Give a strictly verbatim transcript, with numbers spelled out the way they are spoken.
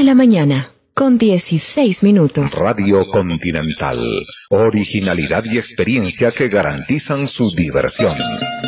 de la mañana, con dieciséis minutos. Radio Continental. Originalidad y experiencia que garantizan su diversión.